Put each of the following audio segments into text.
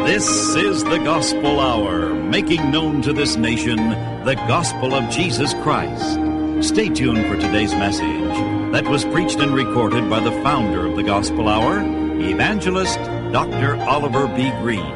This is the Gospel Hour, making known to this nation the gospel of Jesus Christ. Stay tuned for today's message that was preached and recorded by the founder of the Gospel Hour, Evangelist Dr. Oliver B. Green.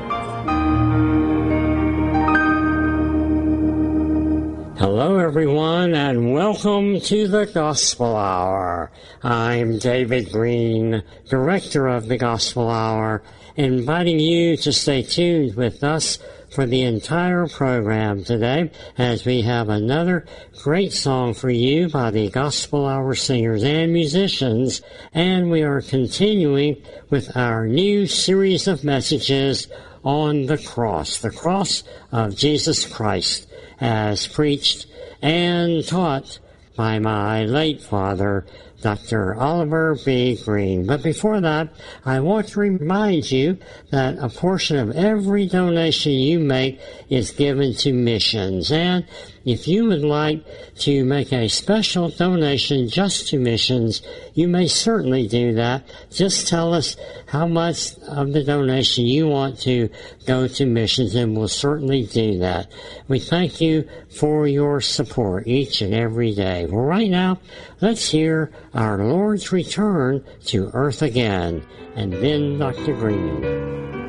Hello, everyone, and welcome to the Gospel Hour. I'm David Green, director of the Gospel Hour, inviting you to stay tuned with us for the entire program today as we have another great song for you by the Gospel Hour singers and musicians, and we are continuing with our new series of messages on the cross of Jesus Christ, as preached and taught by my late father, Dr. Oliver B. Green. But before that, I want to remind you that a portion of every donation you make is given to missions. And if you would like to make a special donation just to missions, you may certainly do that. Just tell us how much of the donation you want to go to missions, and we'll certainly do that. We thank you for your support each and every day. Well, right now, let's hear our Lord's return to earth again, and then Dr. Green.